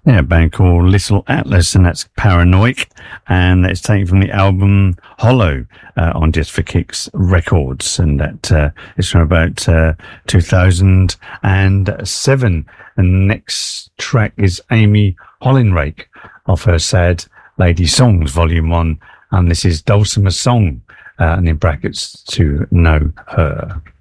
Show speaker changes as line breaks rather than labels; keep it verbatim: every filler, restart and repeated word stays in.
Yeah, a band called Little Atlas, and that's Paranoid, and it's taken from the album Hollow uh, on Just for Kicks Records, and that uh, is from about uh, two thousand seven. And the next track is Amy Hollinrake off her Sad Lady Songs Volume One, and this is Dulcimer Song, uh, and in brackets, To Know Her.